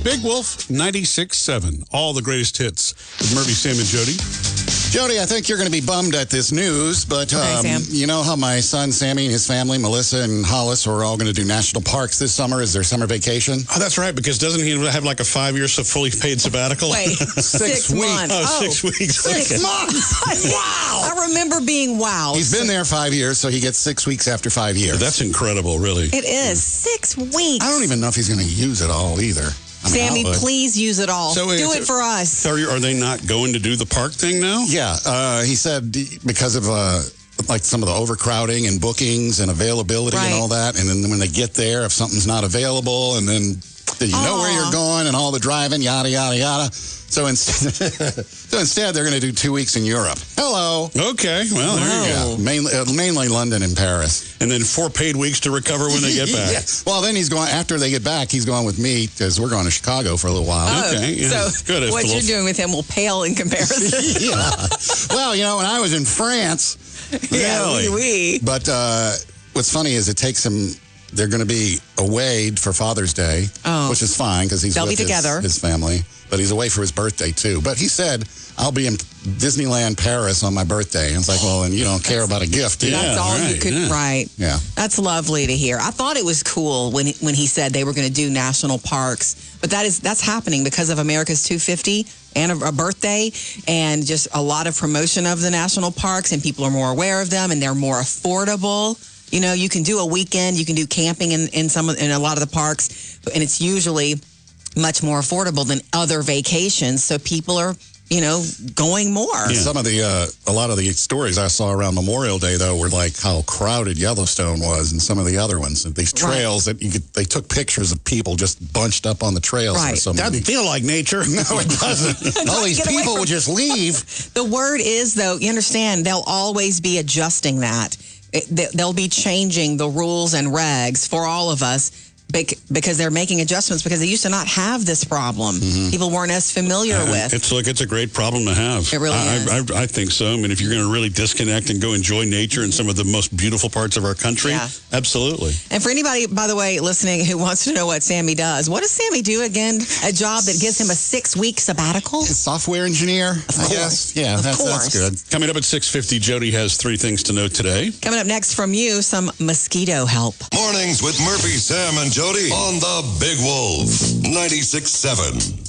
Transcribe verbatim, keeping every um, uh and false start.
Big Wolf ninety-six seven. All the greatest hits with Murphy, Sam, and Jody. Jody, I think you're going to be bummed at this news, but um, okay, Sam. you know how my son Sammy and his family, Melissa and Hollis, are all going to do national parks this summer as their summer vacation? Oh, that's right, because doesn't he have like a five year fully paid sabbatical? Wait, Six six, weeks. months. Oh, six weeks. Six Okay. months! Wow! I remember being wow. He's been there five years, so he gets six weeks after five years. That's incredible, really. It is six weeks. I don't even know if he's going to use it all either. I mean, Sammy, I would. please use it all. So do it's- it for us. Are, you, are they not going to do the park thing now? Yeah, uh, he said because of uh, like some of the overcrowding and bookings and availability Right. and all that, and then when they get there, if something's not available, and then do you know where Aw. you're going and all the driving, yada yada yada. So instead, so instead they're going to do two weeks in Europe. Hello. Okay, well, there you go. Wow. Yeah, mainly, uh, mainly London and Paris. And then four paid weeks to recover when they get back. Yeah. Well, then he's going, after they get back, he's going with me because we're going to Chicago for a little while. Oh, Okay, yeah. So Good, what it's a you're little- doing with him will pale in comparison. Yeah. Well, you know, when I was in France, yeah, really. oui, oui. But uh, what's funny is it takes him, they're going to be away for Father's Day, Oh. which is fine because he's They'll with be his, together. his family. But he's away for his birthday, too. But he said, I'll be in Disneyland Paris on my birthday. And it's like, well, and you don't care about a gift, do you? Yeah, That's all you right, could, yeah. right. Yeah. That's lovely to hear. I thought it was cool when when he said they were going to do national parks, but that is that's happening because of America's two fifty and a, a birthday, and just a lot of promotion of the national parks, and people are more aware of them, and they're more affordable. You know, you can do a weekend, you can do camping in in some of- in a lot of the parks, and it's usually much more affordable than other vacations. So people are, you know, going more. Some of the, uh, a lot of the stories I saw around Memorial Day, though, were like how crowded Yellowstone was and some of the other ones. And these trails that you could, they took pictures of people just bunched up on the trails. Right. For some Doesn't feel like nature. No, it doesn't. All these Get away people from- would just leave. The word is, though, you understand, they'll always be adjusting that. It, they- they'll be changing the rules and regs for all of us bec- because they're making adjustments because they used to not have this problem. People weren't as familiar Uh, with. It's look, it's a great problem to have. It really I, is. I, I, I think so. I mean, if you're going to really disconnect and go enjoy nature in some of the most beautiful parts of our country, Yeah. absolutely. And for anybody, by the way, listening who wants to know what Sammy does, what does Sammy do again? A job that gives him a six-week sabbatical? Software engineer, Of I course. guess. Yeah, Of that's, course. that's good. Coming up at six fifty, Jody has three things to know today. Coming up next from you, some mosquito help. Mornings with Murphy, Sam, and Jody on the Big Wolf ninety-six seven.